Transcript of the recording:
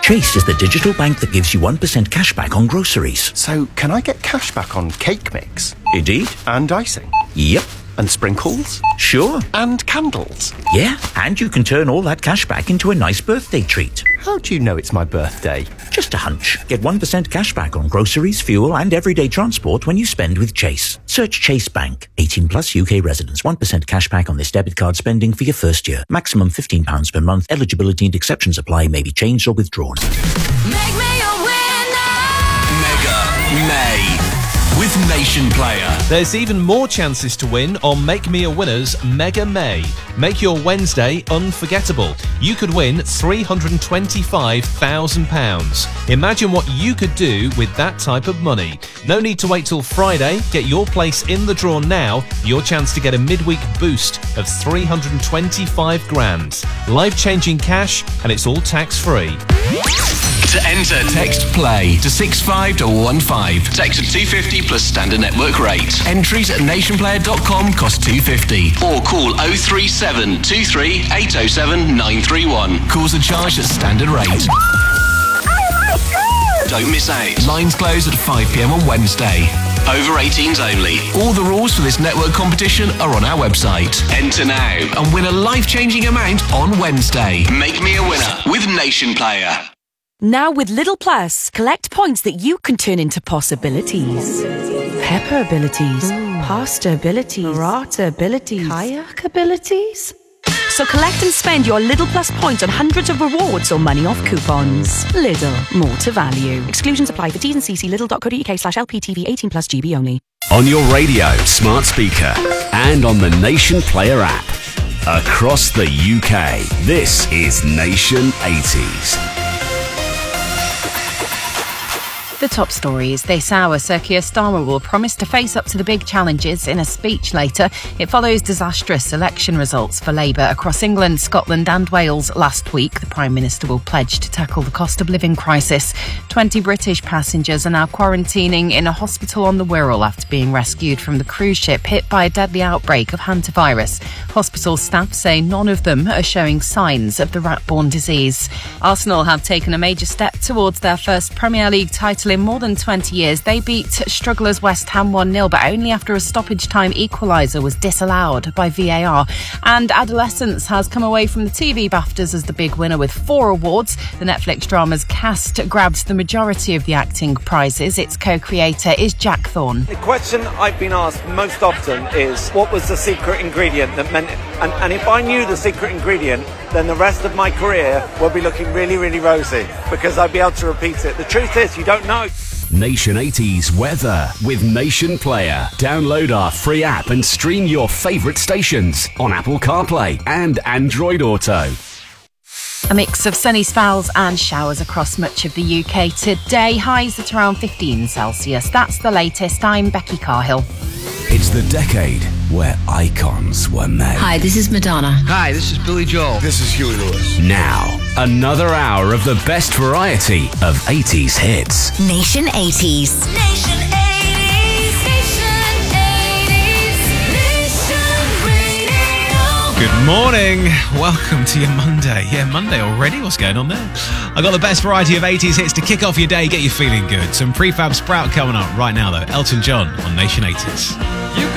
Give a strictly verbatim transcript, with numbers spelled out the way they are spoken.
Chase is the digital bank that gives you one percent cash back on groceries. So, can I get cash back on cake mix? Indeed. And icing? Yep. And sprinkles? Sure. And candles? Yeah, and you can turn all that cash back into a nice birthday treat. How do you know it's my birthday? Just a hunch. Get one percent cash back on groceries, fuel and everyday transport when you spend with Chase. Search Chase Bank. eighteen plus U K residents. one percent cash back on this debit card spending for your first year. Maximum fifteen pounds per month. Eligibility and exceptions apply. May be changed or withdrawn. Make me a winner! Mega May with Nation Player. There's even more chances to win on Make Me a Winner's Mega May. Make your Wednesday unforgettable. You could win three hundred twenty-five thousand pounds. Imagine what you could do with that type of money. No need to wait till Friday. Get your place in the draw now. Your chance to get a midweek boost of three hundred twenty-five grand. Life-changing cash, and it's all tax-free. To enter, text PLAY to six five one five. Text to two fifty plus standard network rate. Entries at nation player dot com cost two fifty. Or call oh three seven two three eight oh seven nine three one. Calls are charged at standard rate. Don't miss out. Lines close at five p m on Wednesday. Over eighteens only. All the rules for this network competition are on our website. Enter now and win a life-changing amount on Wednesday. Make me a winner with Nation Player. Now with Lidl Plus, collect points that you can turn into possibilities. Pepper abilities, pasta abilities, burrata abilities, kayak abilities. So collect and spend your Lidl Plus points on hundreds of rewards or money off coupons. Lidl, more to value. Exclusions apply for T's and C's. Lidl dot co dot uk slash L P T V eighteen plus G B only. On your radio, smart speaker, and on the Nation Player app. Across the U K, this is Nation eighties. The top stories this hour. Sir Keir Starmer will promise to face up to the big challenges in a speech later. It follows disastrous election results for Labour across England, Scotland and Wales last week. The Prime Minister will pledge to tackle the cost of living crisis. twenty British passengers are now quarantining in a hospital on the Wirral after being rescued from the cruise ship hit by a deadly outbreak of hantavirus. Hospital staff say none of them are showing signs of the rat-borne disease. Arsenal have taken a major step towards their first Premier League title in more than twenty years. They beat strugglers West Ham one nil, but only after a stoppage time equaliser was disallowed by V A R. And Adolescence has come away from the T V BAFTAs as the big winner with four awards. The Netflix drama's cast grabbed the majority of the acting prizes. Its co-creator is Jack Thorne. The question I've been asked most often is, what was the secret ingredient that meant... And, and if I knew the secret ingredient, then the rest of my career would be looking really, really rosy, because I'd be able to repeat it. The truth is, you don't know. Nation eighties weather with Nation Player. Download our free app and stream your favourite stations on Apple CarPlay and Android Auto. A mix of sunny spells and showers across much of the U K today. Highs at around fifteen Celsius. That's the latest. I'm Becky Carhill. It's the decade where icons were made. Hi, this is Madonna. Hi, this is Billy Joel. This is Huey Lewis. Now, another hour of the best variety of eighties hits. Nation eighties. Nation eighties. Nation eighties. Nation Radio. Good morning. Welcome to your Monday. Yeah, Monday already? What's going on there? I got the best variety of eighties hits to kick off your day, get you feeling good. Some Prefab Sprout coming up right now, though. Elton John on Nation eighties.